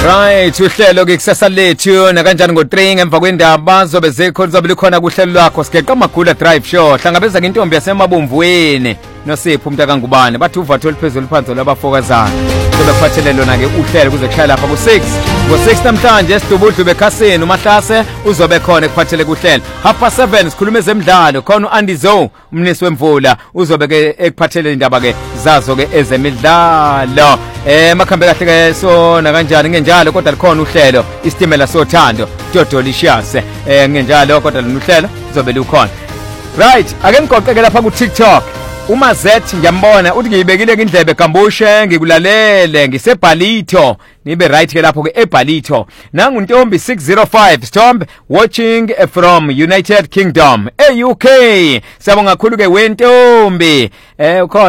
Right, uhlelo ke kusasa lethu na kanjani ngo3 ngemva kwendaba zobe zekho lizobe likhona kuhlelo lwakho Sigeqa Magula Drive Show hlangabeza ke intombi yasemabomvweni noSipho umuntu akangubane bathi uvatho liphezulu phansi labafokazayo sobe kuphathele lona ke uhlelo kuze kushaya lapha ku6 ngo6 namhlanje sidubudlu bekhasini uMahlase uzobe khona kuphathele kuhlelo 7:30 sikhuluma ezemidlalo khona uAndizo umnisi wemvula uzobe ke ekuphathele indaba ke zazo ke ezemidlalo makhambe kahle ke so na kanjani ngenjalo kodwa likhona uhlelo isitimela sothando Delicious ngenjalo kodwa uhlelo uzobe lukhona right ake ngigoqeke lapha ku TikTok uMazet ngiyambona uthi ngiyibekile ke indlebe gambushe ngikulalele ngisebhalito nibe right ke lapho ke eBhalito nangu Ntombi 605 Storm watching from United Kingdom UK siyabonga kakhulu ke wentombi